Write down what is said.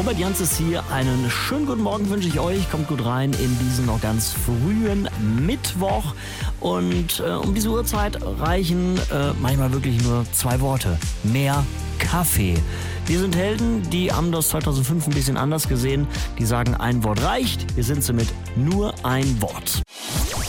Robert Janz ist hier. Einen schönen guten Morgen wünsche ich euch. Kommt gut rein in diesen noch ganz frühen Mittwoch. Und um diese Uhrzeit reichen manchmal wirklich nur 2 Worte. Mehr Kaffee. Wir sind Helden, die haben das 2005 ein bisschen anders gesehen. Die sagen, ein Wort reicht. Wir sind somit nur ein Wort.